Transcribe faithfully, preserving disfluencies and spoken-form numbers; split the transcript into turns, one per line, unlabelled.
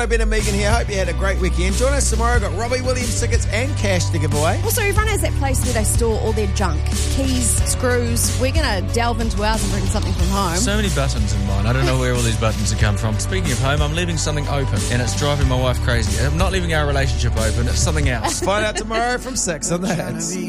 Ben and Megan here. Hope you had a great weekend. Join us tomorrow. Got Robbie Williams tickets and cash to give away.
Also, everyone has that place where they store all their junk. Keys, screws. We're going to delve into ours and bring something from home.
So many buttons in mine. I don't know where all these buttons have come from. Speaking of home, I'm leaving something open and it's driving my wife crazy. I'm not leaving our relationship open. It's something else.
Find out tomorrow from six on the Hits.